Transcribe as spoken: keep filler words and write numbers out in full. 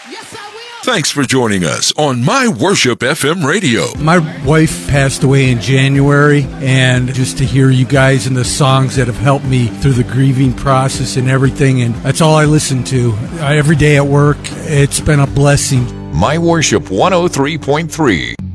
Thanks for joining us on My Worship F M Radio. My wife passed away in January, and just to hear you guys and the songs that have helped me through the grieving process and everything, and that's all I listen to every day at work. It's been a blessing. My Worship one oh three point three.